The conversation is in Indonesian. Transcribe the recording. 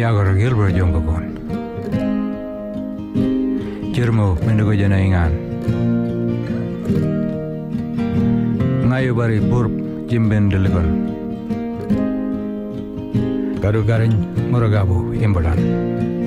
yagar gilber jongkakon. Jirmo mendugo jana ingan. Ngayo bari burp jimben deligon. Garu garing muragabu imbalan.